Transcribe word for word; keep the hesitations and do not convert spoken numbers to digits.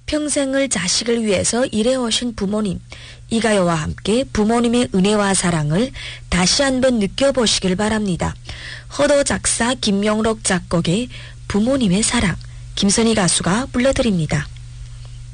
평생을 자식을 위해서 일해오신 부모님, 이가요와 함께 부모님의 은혜와 사랑을 다시 한번 느껴보시길 바랍니다. 허도 작사 김명록 작곡의 부모님의 사랑, 김선희 가수가 불러드립니다.